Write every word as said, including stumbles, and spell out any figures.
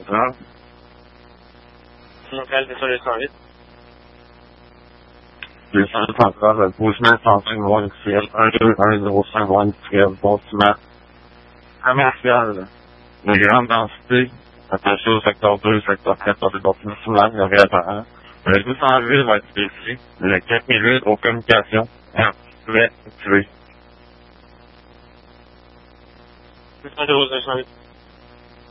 Non? Montréal, c'est sur le cent huit. Les centres centrales, le positionnement central, voie industrielle, un deux un zéro cinq, voie industrielle, bâtiment commercial de grande densité, attaché au secteur deux, secteur quatre, par des bâtiments similaires, le réapparent. Le deux cent huit va être spécifié. Le quatre mille huit aux communications, intitulé tué. deux cent huit.